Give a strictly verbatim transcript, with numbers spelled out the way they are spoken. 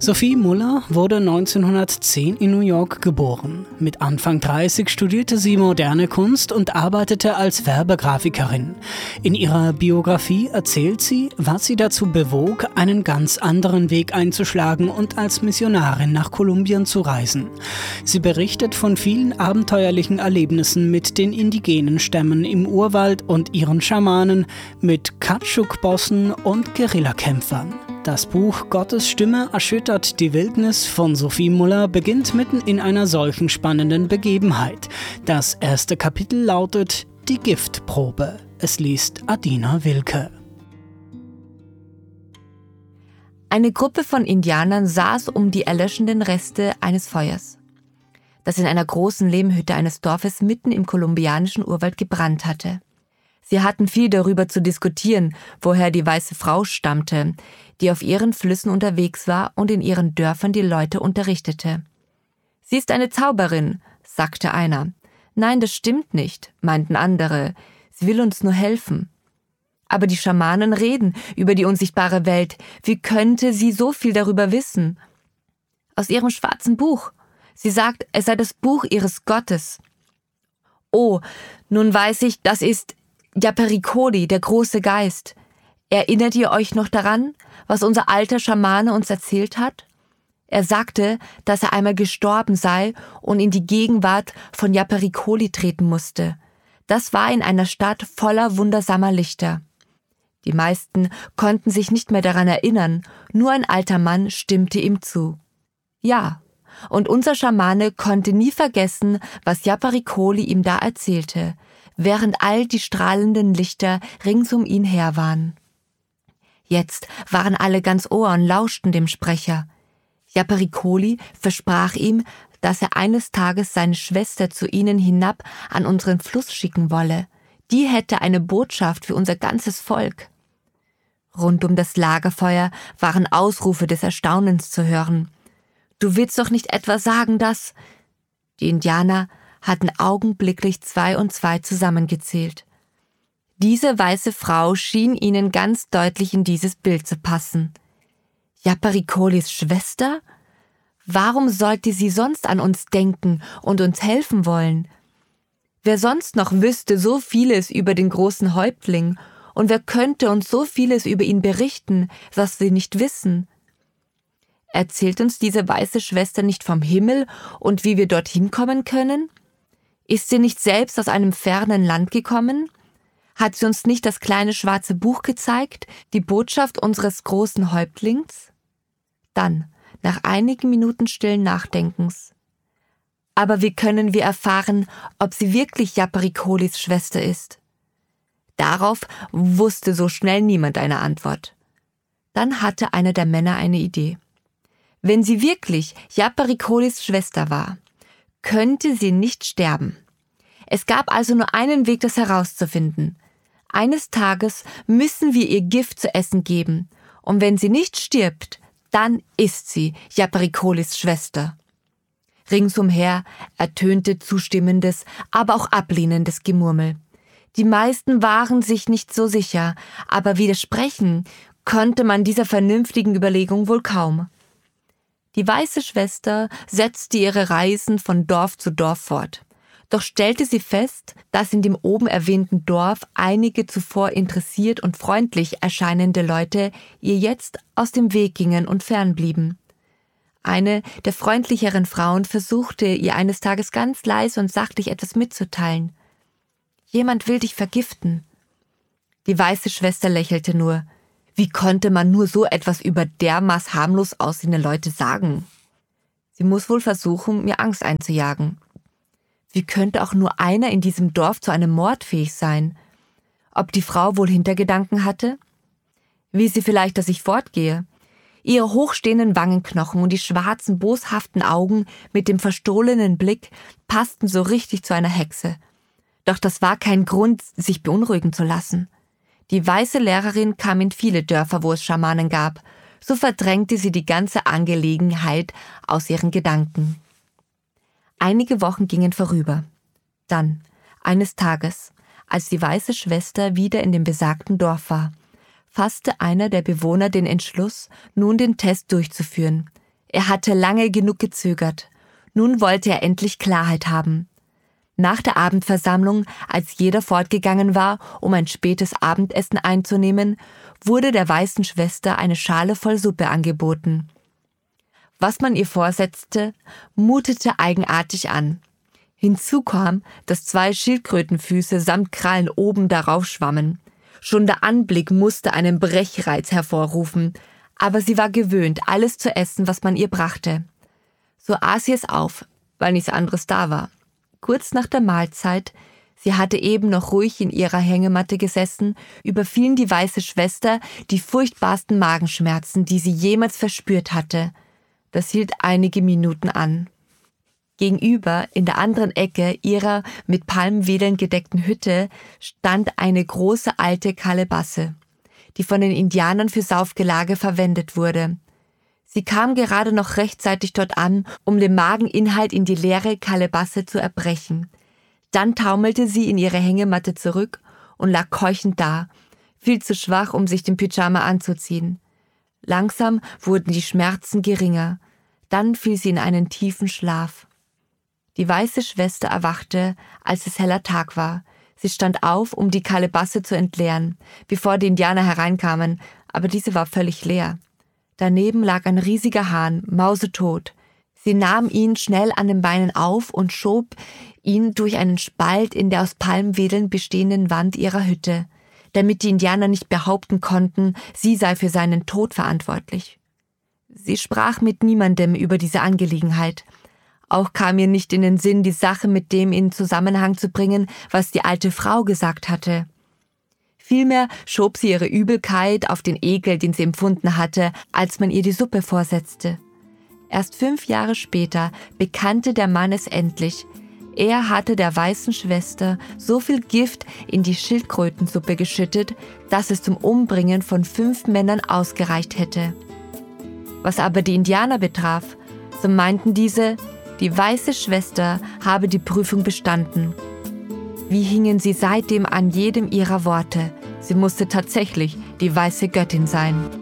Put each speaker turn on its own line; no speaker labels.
Sophie Muller wurde neunzehnhundertzehn in New York geboren. Mit Anfang dreißig studierte sie moderne Kunst und arbeitete als Werbegrafikerin. In ihrer Biografie erzählt sie, was sie dazu bewog, einen ganz anderen Weg einzuschlagen und als Missionarin nach Kolumbien zu reisen. Sie berichtet von vielen abenteuerlichen Erlebnissen mit den indigenen Stämmen im Urwald und ihren Schamanen, mit Katschuk-Bossen und Guerillakämpfern. Das Buch Gottes Stimme erschüttert die Wildnis von Sophie Muller beginnt mitten in einer solchen spannenden Begebenheit. Das erste Kapitel lautet Die Giftprobe. Es liest Adina Wilke.
Eine Gruppe von Indianern saß um die erlöschenden Reste eines Feuers, das in einer großen Lehmhütte eines Dorfes mitten im kolumbianischen Urwald gebrannt hatte. Sie hatten viel darüber zu diskutieren, woher die weiße Frau stammte, die auf ihren Flüssen unterwegs war und in ihren Dörfern die Leute unterrichtete. »Sie ist eine Zauberin«, sagte einer. »Nein, das stimmt nicht«, meinten andere. »Sie will uns nur helfen.« »Aber die Schamanen reden über die unsichtbare Welt. Wie könnte sie so viel darüber wissen?« »Aus ihrem schwarzen Buch. Sie sagt, es sei das Buch ihres Gottes.« »Oh, nun weiß ich, das ist Yapericoli, der große Geist. Erinnert ihr euch noch daran, was unser alter Schamane uns erzählt hat? Er sagte, dass er einmal gestorben sei und in die Gegenwart von Yapericoli treten musste. Das war in einer Stadt voller wundersamer Lichter. Die meisten konnten sich nicht mehr daran erinnern, nur ein alter Mann stimmte ihm zu. Ja, und unser Schamane konnte nie vergessen, was Yapericoli ihm da erzählte, während all die strahlenden Lichter rings um ihn her waren. Jetzt waren alle ganz Ohr und lauschten dem Sprecher. Yapericoli versprach ihm, dass er eines Tages seine Schwester zu ihnen hinab an unseren Fluss schicken wolle. Die hätte eine Botschaft für unser ganzes Volk. Rund um das Lagerfeuer waren Ausrufe des Erstaunens zu hören. »Du willst doch nicht etwa sagen, dass…« Die Indianer hatten augenblicklich zwei und zwei zusammengezählt. Diese weiße Frau schien ihnen ganz deutlich in dieses Bild zu passen. Yapericolis Schwester? Warum sollte sie sonst an uns denken und uns helfen wollen? Wer sonst noch wüsste so vieles über den großen Häuptling, und wer könnte uns so vieles über ihn berichten, was wir nicht wissen? Erzählt uns diese weiße Schwester nicht vom Himmel und wie wir dorthin kommen können? Ist sie nicht selbst aus einem fernen Land gekommen? Hat sie uns nicht das kleine schwarze Buch gezeigt, die Botschaft unseres großen Häuptlings? Dann, nach einigen Minuten stillen Nachdenkens. Aber wie können wir erfahren, ob sie wirklich Yapericolis Schwester ist? Darauf wusste so schnell niemand eine Antwort. Dann hatte einer der Männer eine Idee. Wenn sie wirklich Yapericolis Schwester war, könnte sie nicht sterben. Es gab also nur einen Weg, das herauszufinden. Eines Tages müssen wir ihr Gift zu essen geben, und wenn sie nicht stirbt, dann ist sie Yapericolis Schwester. Ringsumher ertönte zustimmendes, aber auch ablehnendes Gemurmel. Die meisten waren sich nicht so sicher, aber widersprechen konnte man dieser vernünftigen Überlegung wohl kaum. Die weiße Schwester setzte ihre Reisen von Dorf zu Dorf fort. Doch stellte sie fest, dass in dem oben erwähnten Dorf einige zuvor interessiert und freundlich erscheinende Leute ihr jetzt aus dem Weg gingen und fernblieben. Eine der freundlicheren Frauen versuchte, ihr eines Tages ganz leise und sachlich etwas mitzuteilen. »Jemand will dich vergiften.« Die weiße Schwester lächelte nur. Wie konnte man nur so etwas über dermaßen harmlos aussehende Leute sagen? Sie muss wohl versuchen, mir Angst einzujagen. Wie könnte auch nur einer in diesem Dorf zu einem Mord fähig sein? Ob die Frau wohl Hintergedanken hatte? Will sie vielleicht, dass ich fortgehe? Ihre hochstehenden Wangenknochen und die schwarzen, boshaften Augen mit dem verstohlenen Blick passten so richtig zu einer Hexe. Doch das war kein Grund, sich beunruhigen zu lassen. Die weiße Lehrerin kam in viele Dörfer, wo es Schamanen gab. So verdrängte sie die ganze Angelegenheit aus ihren Gedanken. Einige Wochen gingen vorüber. Dann, eines Tages, als die weiße Schwester wieder in dem besagten Dorf war, fasste einer der Bewohner den Entschluss, nun den Test durchzuführen. Er hatte lange genug gezögert. Nun wollte er endlich Klarheit haben. Nach der Abendversammlung, als jeder fortgegangen war, um ein spätes Abendessen einzunehmen, wurde der weißen Schwester eine Schale voll Suppe angeboten. Was man ihr vorsetzte, mutete eigenartig an. Hinzu kam, dass zwei Schildkrötenfüße samt Krallen oben darauf schwammen. Schon der Anblick musste einen Brechreiz hervorrufen, aber sie war gewöhnt, alles zu essen, was man ihr brachte. So aß sie es auf, weil nichts anderes da war. Kurz nach der Mahlzeit, sie hatte eben noch ruhig in ihrer Hängematte gesessen, überfielen die weiße Schwester die furchtbarsten Magenschmerzen, die sie jemals verspürt hatte. Das hielt einige Minuten an. Gegenüber, in der anderen Ecke ihrer mit Palmwedeln gedeckten Hütte, stand eine große alte Kalebasse, die von den Indianern für Saufgelage verwendet wurde. Sie kam gerade noch rechtzeitig dort an, um den Mageninhalt in die leere Kalebasse zu erbrechen. Dann taumelte sie in ihre Hängematte zurück und lag keuchend da, viel zu schwach, um sich den Pyjama anzuziehen. Langsam wurden die Schmerzen geringer. Dann fiel sie in einen tiefen Schlaf. Die weiße Schwester erwachte, als es heller Tag war. Sie stand auf, um die Kalebasse zu entleeren, bevor die Indianer hereinkamen, aber diese war völlig leer. Daneben lag ein riesiger Hahn, mausetot. Sie nahm ihn schnell an den Beinen auf und schob ihn durch einen Spalt in der aus Palmwedeln bestehenden Wand ihrer Hütte, damit die Indianer nicht behaupten konnten, sie sei für seinen Tod verantwortlich. Sie sprach mit niemandem über diese Angelegenheit. Auch kam ihr nicht in den Sinn, die Sache mit dem in Zusammenhang zu bringen, was die alte Frau gesagt hatte. Vielmehr schob sie ihre Übelkeit auf den Ekel, den sie empfunden hatte, als man ihr die Suppe vorsetzte. Erst fünf Jahre später bekannte der Mann es endlich. Er hatte der weißen Schwester so viel Gift in die Schildkrötensuppe geschüttet, dass es zum Umbringen von fünf Männern ausgereicht hätte. Was aber die Indianer betraf, so meinten diese, die weiße Schwester habe die Prüfung bestanden. Wie hingen sie seitdem an jedem ihrer Worte. Sie musste tatsächlich die weiße Göttin sein.